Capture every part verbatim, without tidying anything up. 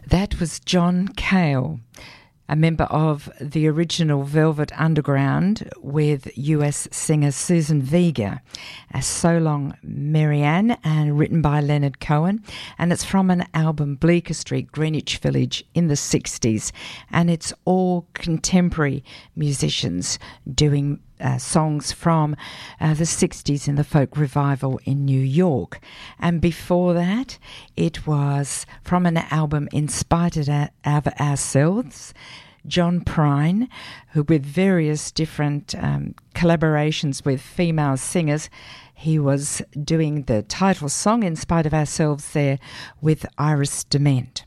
That was John Cale, a member of the original Velvet Underground with U S singer Susan Vega, a So Long Marianne, and written by Leonard Cohen. And it's from an album, Bleecker Street, Greenwich Village, in the sixties. And it's all contemporary musicians doing Uh, songs from uh, the sixties in the folk revival in New York. And before that, it was from an album In Spite of Ourselves, John Prine, who with various different um, collaborations with female singers, he was doing the title song In Spite of Ourselves there with Iris Dement.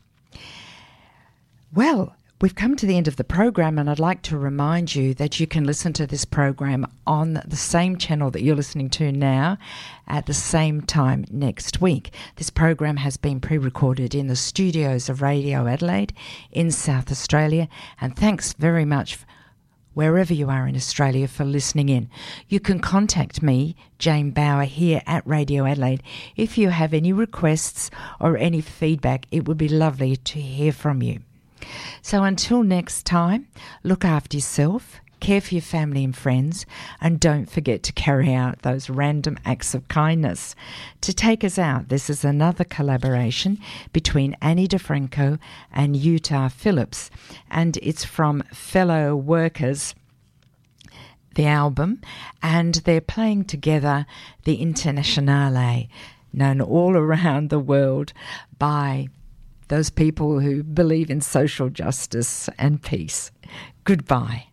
Well, we've come to the end of the program, and I'd like to remind you that you can listen to this program on the same channel that you're listening to now at the same time next week. This program has been pre-recorded in the studios of Radio Adelaide in South Australia, and thanks very much wherever you are in Australia for listening in. You can contact me, Jane Bauer, here at Radio Adelaide. If you have any requests or any feedback, it would be lovely to hear from you. So until next time, look after yourself, care for your family and friends, and don't forget to carry out those random acts of kindness. To take us out, this is another collaboration between Annie DeFranco and Utah Phillips, and it's from Fellow Workers, the album, and they're playing together the Internationale, known all around the world by those people who believe in social justice and peace. Goodbye.